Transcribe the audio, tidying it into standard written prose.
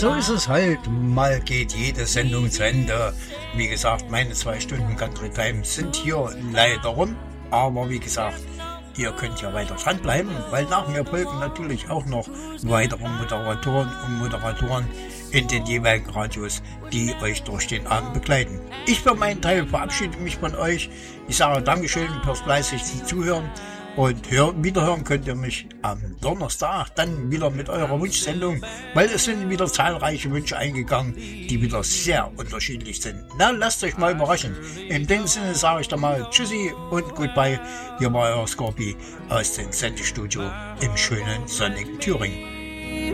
so ist es halt. Mal geht jede Sendung zu Ende. Wie gesagt, meine 2 Stunden Country Time sind hier leider rum. Aber wie gesagt, ihr könnt ja weiter dranbleiben, weil nach mir folgen natürlich auch noch weitere Moderatoren und Moderatoren in den jeweiligen Radios, die euch durch den Abend begleiten. Ich für meinen Teil verabschiede mich von euch. Ich sage Dankeschön fürs fleißig Zuhören. Und wiederhören könnt ihr mich am Donnerstag dann wieder mit eurer Wunschsendung, weil es sind wieder zahlreiche Wünsche eingegangen, die wieder sehr unterschiedlich sind. Na, lasst euch mal überraschen. In dem Sinne sage ich dann mal Tschüssi und Goodbye. Hier war euer Scorpi aus dem Sendestudio im schönen sonnigen Thüringen.